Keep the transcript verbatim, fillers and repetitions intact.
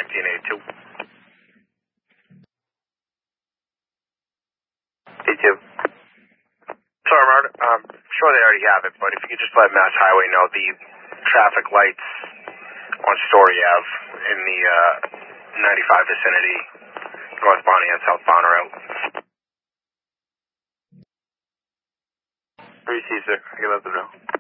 fifteen eighty-two. T two. Sorry, Mark. I'm sure they already have it, but if you could just let Mass Highway know the traffic lights on Story Ave in the uh, ninety-five vicinity, northbound and southbound are out. three C, sir. I can let them know.